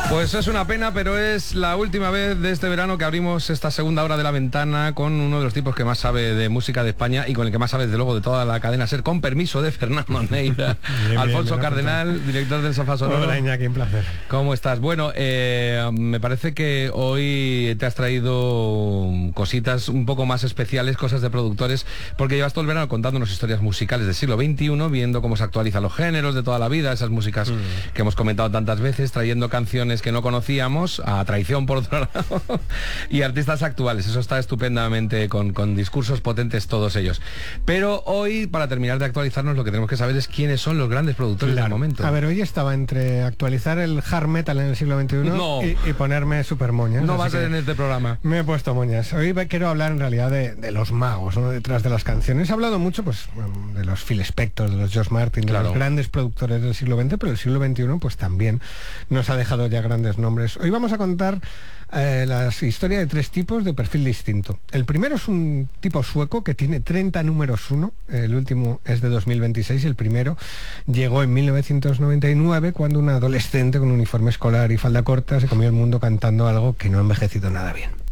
Pues es una pena, pero es la última vez de este verano que abrimos esta segunda hora de La Ventana con uno de los tipos que más sabe de música de España y con el que más sabe, desde luego, de toda la cadena SER, con permiso de Fernando Neira. Alfonso Cardenal, director del Sofá Sonoro. Hola, Iñaki, un placer. ¿Cómo estás? Bueno, me parece que hoy te has traído cositas un poco más especiales, cosas de productores, porque llevas todo el verano contándonos historias musicales del siglo XXI, viendo cómo se actualizan los géneros de toda la vida, esas músicas que hemos comentado tantas veces, trayendo canciones que no conocíamos, a traición por otro lado, y artistas actuales. Eso está estupendamente, con discursos potentes todos ellos. Pero hoy, para terminar de actualizarnos, lo que tenemos que saber es quiénes son los grandes productores del momento. A ver, hoy estaba entre actualizar el hard metal en el siglo XXI y ponerme super moñas. No va a ser en este programa. Me he puesto moñas. Hoy quiero hablar en realidad de los magos, ¿no?, detrás de las canciones. He hablado mucho pues de los Phil Spector, de los George Martin, de los grandes productores del siglo XX, pero el siglo XXI pues también nos ha dejado ya grandes nombres. Hoy vamos a contar la historia de tres tipos de perfil distinto. El primero es un tipo sueco que tiene 30 números uno, el último es de 2026, el primero llegó en 1999 cuando un adolescente con uniforme escolar y falda corta se comió el mundo cantando algo que no ha envejecido nada bien.